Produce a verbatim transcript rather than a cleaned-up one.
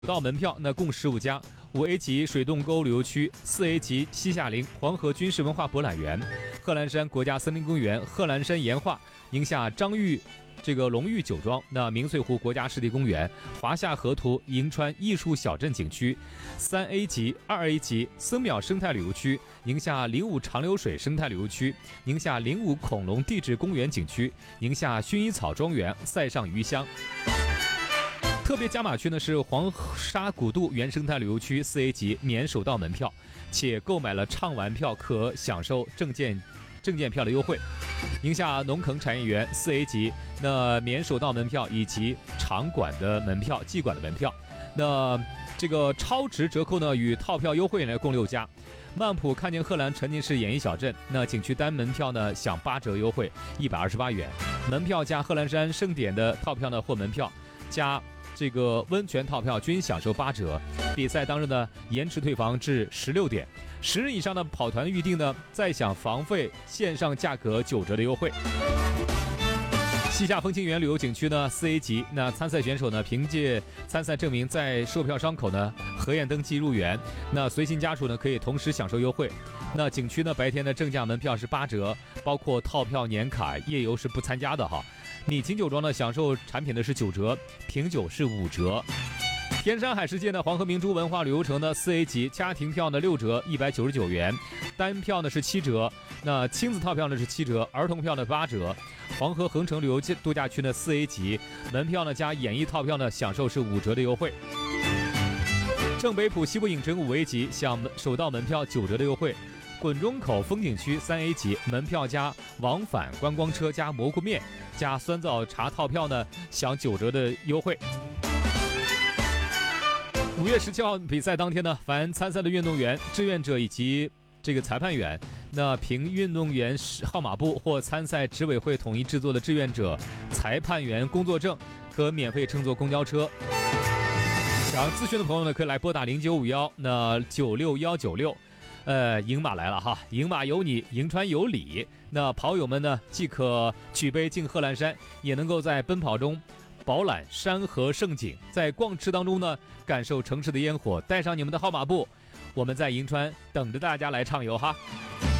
到门票那共十五家，五 A 级水洞沟旅游区，四 A 级西夏陵黄河军事文化博览园，贺兰山国家森林公园，贺兰山岩画，宁夏张玉这个龙玉酒庄，那明翠湖国家湿地公园，华夏河图银川艺术小镇景区，三 A 级、二 A 级僧庙生态旅游区，宁夏灵武长流水生态旅游区，宁夏灵武恐龙地质公园景区，宁夏薰衣草庄园，塞上鱼乡。特别加码区呢是黄沙古渡原生态旅游区四 A 级免首道门票，且购买了畅玩票可享受证件证件票的优惠。宁夏农垦产业园四 A 级那免首道门票以及场馆的门票、季馆的门票。那这个超值折扣呢与套票优惠呢共六家。曼普看见贺兰沉浸式演艺小镇，那景区单门票呢享八折优惠，一百二十八元。门票加贺兰山盛典的套票呢或门票加这个温泉套票均享受八折，比赛当日呢延迟退房至十六点，十日以上的跑团预定呢再享房费线上价格九折的优惠。西夏风情园旅游景区呢四 A 级，那参赛选手呢凭借参赛证明在售票窗口呢核验登记入园，那随行家属呢可以同时享受优惠。那景区呢白天的正价门票是八折，包括套票、年卡，夜游是不参加的哈。米琴酒庄呢享受产品的是九折，品酒是五折。天山海世界呢黄河明珠文化旅游城呢四 A 级家庭票呢六折，一百九十九元，单票呢是七折，那亲子套票呢是七折，儿童票呢八折。黄河恒城旅游度假区呢四 A 级门票呢加演艺套票呢享受是五折的优惠。正北浦西部影城五 A 级享首道门票九折的优惠。滚中口风景区三 A 级门票加往返观光车加蘑菇面加酸枣茶套票呢享九折的优惠。五月十七号比赛当天呢，凡参赛的运动员、志愿者以及这个裁判员，那凭运动员号码布或参赛执委会统一制作的志愿者裁判员工作证，可免费乘坐公交车。想咨询的朋友呢，可以来拨打零九五幺那九六幺九六。呃，赢马来了哈，赢马有你，赢川有礼。那跑友们呢，既可举杯敬贺兰山，也能够在奔跑中饱览山河盛景，在逛吃当中呢，感受城市的烟火，带上你们的号码布，我们在银川等着大家来畅游哈。